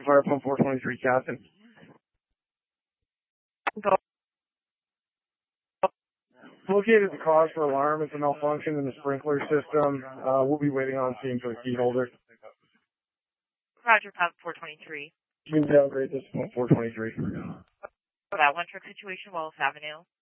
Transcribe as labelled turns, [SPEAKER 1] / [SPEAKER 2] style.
[SPEAKER 1] fire pump 423, Captain. Located the cause for alarm. It's a malfunction in the sprinkler system. We'll be waiting on scene for the key holder.
[SPEAKER 2] Roger, pump 423.
[SPEAKER 1] You can downgrade this to pump 423.
[SPEAKER 2] That one truck situation, Wallace Avenue.